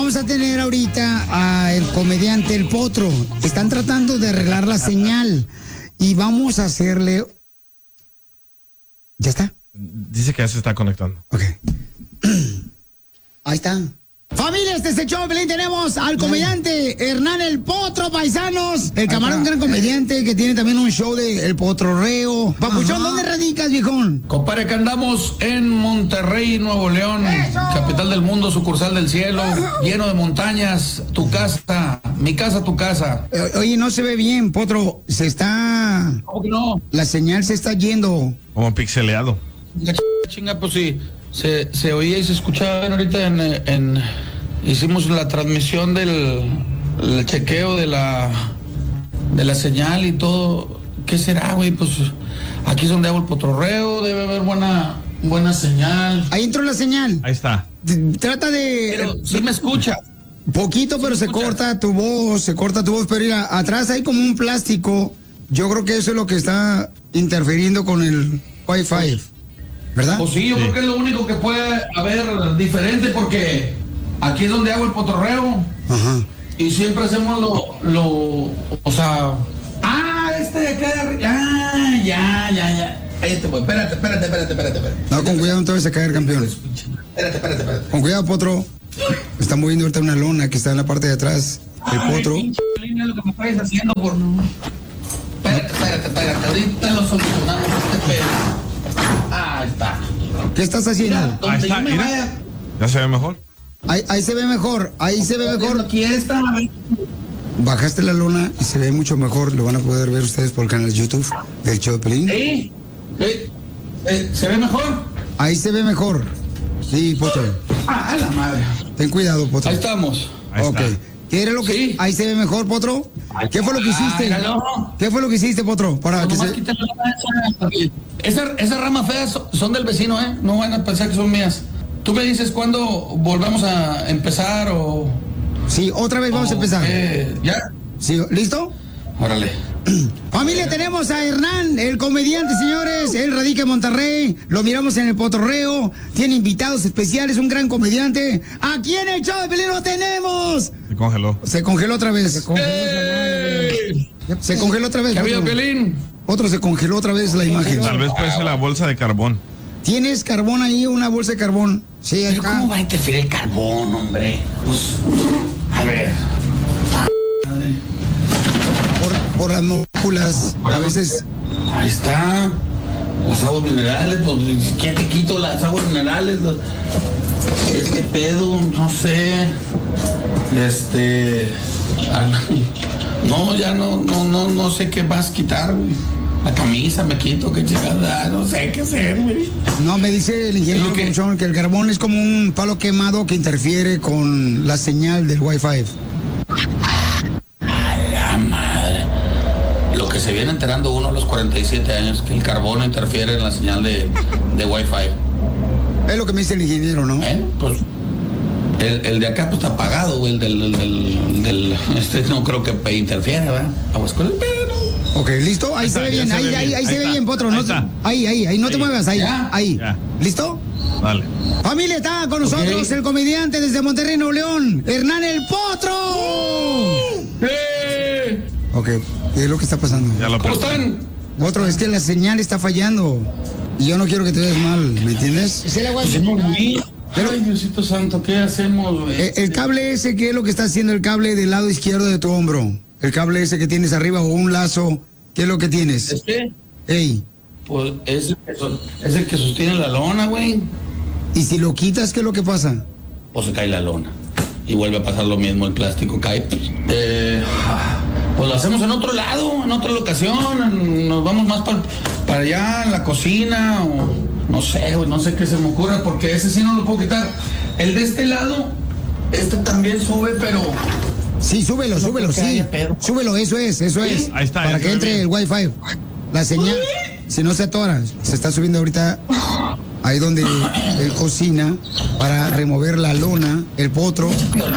vamos a tener ahorita al comediante El Potro. Están tratando de arreglar la señal y vamos a hacerle... ¿Ya está? Dice que ya se está conectando. Ok. Ahí está. Familia, este es el show de Pelín. Tenemos al comediante Hernán El Potro, paisanos. El camarón, un gran comediante que tiene también un show de El Potrorreo. Papuchón, ¿dónde radicas, viejón? Compadre, que andamos en Monterrey, Nuevo León, capital del mundo, sucursal del cielo, lleno de montañas. Tu casa, mi casa, tu casa. Oye, no se ve bien, Potro. Se está... ¿Cómo que no? La señal se está yendo. Como pixeleado. Chinga, pues sí. Se oía y se escuchaba ahorita hicimos la transmisión el chequeo de la señal y todo. ¿Qué será, güey? Pues aquí es donde hago el potrorreo, debe haber buena señal. Ahí entró la señal. Ahí está. Trata de... Pero sí me escucha. Poquito, pero se corta tu voz, pero mira, atrás hay como un plástico. Yo creo que eso es lo que está interfiriendo con el Wi-Fi, ¿verdad? Pues sí, yo creo que es lo único que puede haber diferente, porque aquí es donde hago el potrorreo. Ajá. Y siempre hacemos o sea... de acá de arriba. Ya. Espérate. No, con cuidado, no te vas a caer, campeón. Espérate. Con cuidado, Potro. Está moviendo ahorita una lona que está en la parte de atrás. El Potro. Línea, lo que me estáis haciendo por... Espérate. Ahorita lo solucionamos este pedo. Ahí está. ¿Qué estás haciendo? Mira, Ahí está, mira. ¿Ya se ve mejor? Ahí se ve mejor. Aquí está. Bajaste la lona y se ve mucho mejor. Lo van a poder ver ustedes por el canal de YouTube del show de Pelín. ¿Sí? ¿Se ve mejor? Ahí se ve mejor. Sí, Potro. La madre. Ten cuidado, Potro. Ahí estamos. Ahí Ok. está. ¿Qué era lo que...? Sí. Ahí se ve mejor, Potro. ¿Qué fue lo que hiciste? Míralo. ¿Qué fue lo que hiciste, Potro? Para que Nomás se... quítale la rama esa. Esas ramas feas son del vecino, ¿eh? No van a pensar que son mías. Tú me dices cuándo volvemos a empezar o... Sí, otra vez vamos a empezar. ¿Ya? Sí, ¿listo? Órale. Familia, tenemos a Hernán, el comediante, señores. Él radica en Monterrey. Lo miramos en el Potrorreo. Tiene invitados especiales, un gran comediante. Aquí en el show de Pelín lo tenemos. Se congeló. Se congeló otra vez. Se congeló otra vez. ¿Qué había, Potro. Pelín? Otro se congeló otra vez la imagen. Tal vez puede ser la bolsa de carbón. ¿Tienes carbón ahí, una bolsa de carbón? Sí, ¿Pero acá. cómo va a interferir el carbón, hombre? Pues, a ver. Por las moléculas, a veces. Ahí está. Las aguas minerales, pues, ¿quién te quito las aguas minerales? ¿Qué pedo? No sé. No, ya no sé qué vas a quitar, güey. La camisa me quito, qué chingada, no sé qué hacer, güey. No, me dice el ingeniero Conchón que el carbón es como un palo quemado que interfiere con la señal del Wi-Fi. A la madre. Lo que se viene enterando uno a los 47 años, que el carbono interfiere en la señal de Wi-Fi. Es lo que me dice el ingeniero, ¿no? Pues el de acá pues está apagado, güey. El del no creo que interfiera, ¿verdad? Aguas con el pedo. Ok, ¿listo? Ahí se ve bien, ahí se ve bien, Potro. Ahí, no te muevas, ahí. Ya. ¿Listo? Dale. Familia, está con nosotros el comediante desde Monterrey, Nuevo León, Hernán El Potro. Ok, ¿qué es lo que está pasando? Ya lo ¿Cómo perdí. están? Potro, es que la señal está fallando. Y yo no quiero que te veas mal, ¿me entiendes? Ay, Diosito Santo, ¿qué hacemos, güey? El cable ese, ¿qué es lo que está haciendo el cable del lado izquierdo de tu hombro? El cable ese que tienes arriba o un lazo, ¿qué es lo que tienes? Ey. Pues es el que sostiene la lona, güey. Y si lo quitas, ¿qué es lo que pasa? Pues se cae la lona. Y vuelve a pasar lo mismo, el plástico cae. Pues lo hacemos en otro lado, en otra locación. Nos vamos más para allá, en la cocina, o no sé, güey, no sé qué se me ocurra, porque ese sí no lo puedo quitar. El de este lado, también sube, pero... Sí, súbelo, sí. Súbelo, eso es. Ahí está, para ya que se ve entre bien. el Wi-Fi. La señal, si no se atora, se está subiendo ahorita ahí donde él cocina para remover la lona, el potro.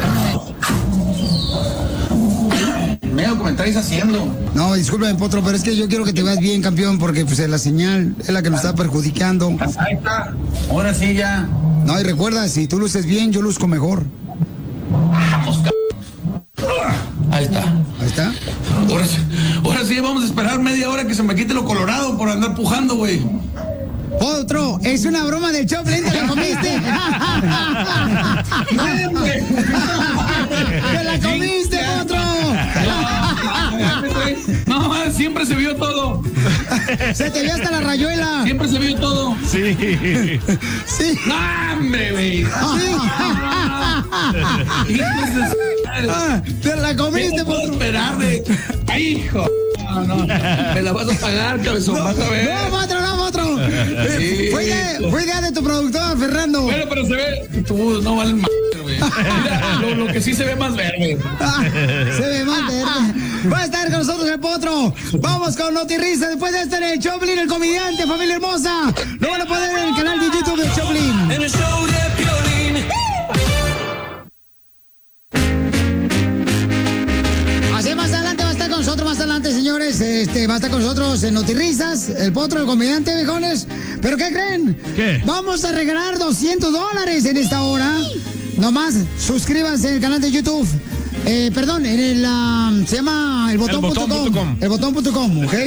Mira lo que me estáis haciendo. No, discúlpame, potro, pero es que yo quiero que te veas bien, campeón, porque pues la señal es la que nos está perjudicando. Ahí está. Ahora sí ya. No, y recuerda, si tú luces bien, yo luzco mejor. Ahí está. Ahí está. Ahora sí, vamos a esperar media hora que se me quite lo colorado por andar pujando, güey. Otro, es una broma del Choplin, ¿te la comiste? ¡Te la comiste, otro! No, siempre se vio todo. Se te vio hasta la rayuela. Siempre se vio todo. Sí. Sí. ¡No, hombre, güey! ¡Te la comiste, ¿Cómo puedo otro! esperar de... ¡Ay, hijo! No, me la vas a pagar, cabezón, vas a ver. No, otro. Sí. Fue idea de tu productor, Fernando. Bueno, pero se ve... Tú no vales más, güey. Mira, lo que sí se ve más verde. Se ve mal verde. Va a estar con nosotros el Potro. Vamos con Notirrisa. Después de este en el Choplin, el comediante, familia hermosa. Lo van a poder ver en el canal de YouTube de Choplin. En el show de Piolín. Así más adelante va a estar con nosotros, más adelante, señores. Va a estar con nosotros en Notirrisas, el Potro, el comediante, viejones. ¿Pero qué creen? ¿Qué? Vamos a regalar $200 en esta hora. Nomás suscríbanse en el canal de YouTube. Perdón, en el se llama elbotón.com. elbotón.com. Elbotón.com, ¿ok?